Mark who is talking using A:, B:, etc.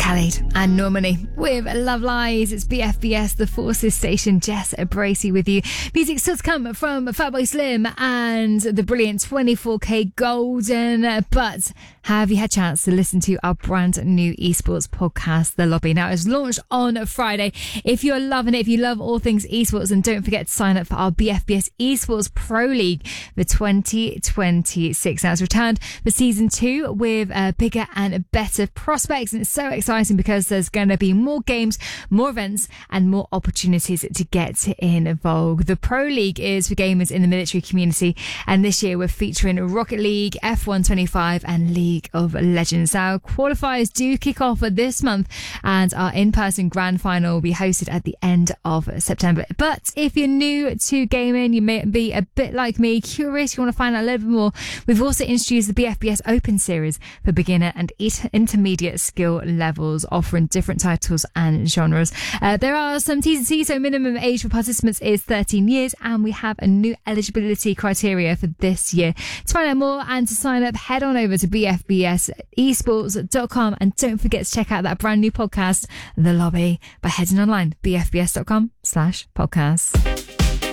A: Khalid and Normani with Love Lies. It's BFBS, the Forces Station. Jess Bracey with you. Music still to come from Fatboy Slim and the brilliant 24K Golden. But have you had a chance to listen to our brand new esports podcast, The Lobby? Now, it's launched on Friday. If you're loving it, if you love all things esports, then don't forget to sign up for our BFBS Esports Pro League for 2026. Now, it's returned for season 2 with bigger and better prospects. And it's so exciting because there's going to be more games, more events, and more opportunities to get involved. The Pro League is for gamers in the military community, and this year we're featuring Rocket League, F1 25, and League of Legends. Now, qualifiers do kick off this month, and our in-person grand final will be hosted at the end of September. But if you're new to gaming, you may be a bit like me, curious, you want to find out a little bit more, we've also introduced the BFBS Open Series for beginner and intermediate skill levels, offering different titles and genres. There are some T's and C's, so minimum age for participants is 13 years, and we have a new eligibility criteria for this year. To find out more and to sign up, head on over to bfbsesports.com, and don't forget to check out that brand new podcast, The Lobby, by heading online, bfbs.com/podcast.